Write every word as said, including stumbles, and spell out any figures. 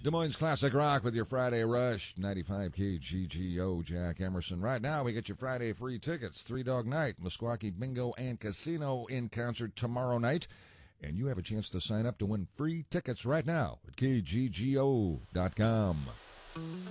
Des Moines Classic Rock with your Friday Rush, ninety-five K G G O, Jack Emerson. Right now, we get your Friday free tickets. Three Dog Night, Meskwaki Bingo and Casino in concert tomorrow night. And you have a chance to sign up to win free tickets right now at K G G O dot com.